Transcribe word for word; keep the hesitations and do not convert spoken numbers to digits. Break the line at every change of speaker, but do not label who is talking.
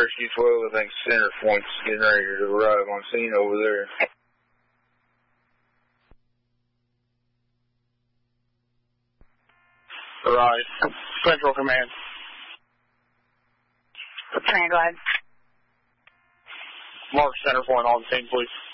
Rescue twelve, I think center point's getting ready to arrive on scene over there.
Right. Central Command.
Tranglide.
Mark center point on scene, please.